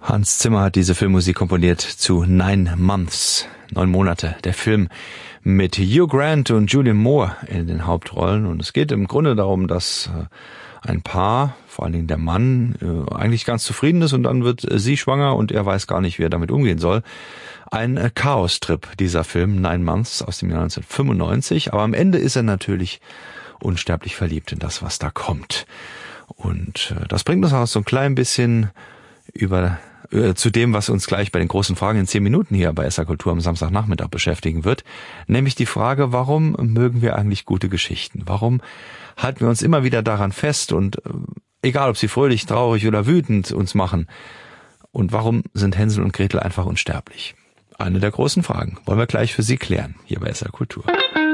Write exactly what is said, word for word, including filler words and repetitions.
Hans Zimmer hat diese Filmmusik komponiert zu Nine Months, neun Monate. Der Film mit Hugh Grant und Julianne Moore in den Hauptrollen. Und es geht im Grunde darum, dass ein Paar, vor allen Dingen der Mann, eigentlich ganz zufrieden ist und dann wird sie schwanger und er weiß gar nicht, wie er damit umgehen soll. Ein Chaos-Trip, dieser Film, Nine Months aus dem Jahr neunzehnhundertfünfundneunzig. Aber am Ende ist er natürlich unsterblich verliebt in das, was da kommt. Und das bringt uns auch so ein klein bisschen über äh, zu dem, was uns gleich bei den großen Fragen in zehn Minuten hier bei S R Kultur am Samstagnachmittag beschäftigen wird. Nämlich die Frage, warum mögen wir eigentlich gute Geschichten? Warum halten wir uns immer wieder daran fest und äh, egal, ob sie fröhlich, traurig oder wütend uns machen. Und warum sind Hänsel und Gretel einfach unsterblich? Eine der großen Fragen wollen wir gleich für Sie klären, hier bei S R Kultur.